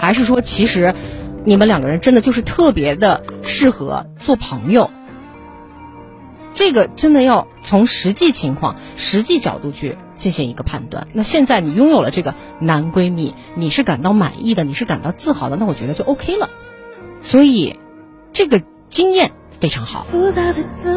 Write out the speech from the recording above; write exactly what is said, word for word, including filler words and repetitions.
还是说其实你们两个人真的就是特别的适合做朋友？这个真的要从实际情况、实际角度去进行一个判断。那现在你拥有了这个男闺蜜，你是感到满意的，你是感到自豪的，那我觉得就 OK 了。所以这个经验非常好。